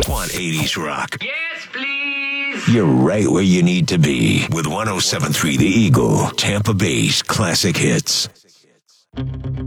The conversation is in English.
Want 80s rock? Yes, please. You're right where you need to be with 107.3 The Eagle, Tampa Bay's classic hits.